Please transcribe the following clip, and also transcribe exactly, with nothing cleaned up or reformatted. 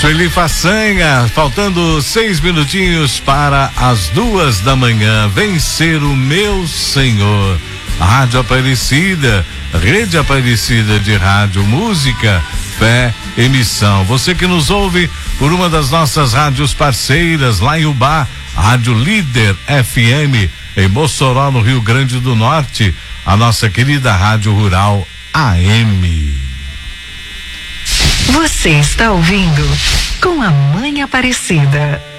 Sueli Façanha, faltando seis minutinhos para as duas da manhã. Vencer o meu Senhor. Rádio Aparecida, Rede Aparecida de Rádio, Música, Fé e Missão. Você que nos ouve por uma das nossas rádios parceiras lá em Ubá, Rádio Líder F M, em Mossoró, no Rio Grande do Norte, a nossa querida Rádio Rural A M. Você está ouvindo Com a Mãe Aparecida.